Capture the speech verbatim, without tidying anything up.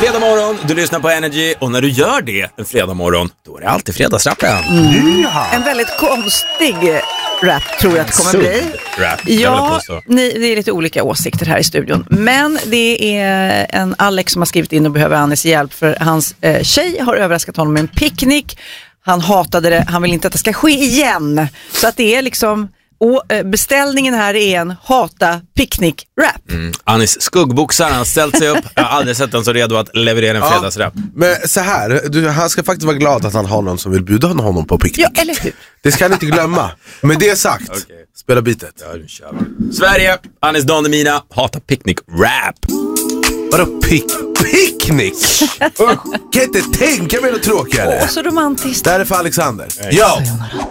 Fredag morgon, du lyssnar på Energy. Och när du gör det en fredag morgon, då är det alltid fredagsrappen. Mm. Ja. En väldigt konstig rap tror jag att det kommer bli. Rap, ja, ni, det är lite olika åsikter här i studion. Men det är en Alex som har skrivit in och behöver Anis hjälp. För hans eh, tjej har överraskat honom med en picknick. Han hatade det, han vill inte att det ska ske igen. Så att det är liksom... Och beställningen här är en hata picknick-rap. Mm. Anis skuggboxar, han har ställt sig upp. Jag har aldrig sett den så redo att leverera en fredagsrap. Ja, men så här, du, han ska faktiskt vara glad att han har någon som vill bjuda honom på picknick. Ja, eller hur? Det ska han inte glömma. Men det sagt, okay. Spela bitet. Ja, nu kör vi. Sverige, Anis Don Demina, hata picknick-rap. Vadå pick picknick? Kan inte tänka mig något tråkigare. Åh, så romantiskt. Det här är för Alexander. Yo!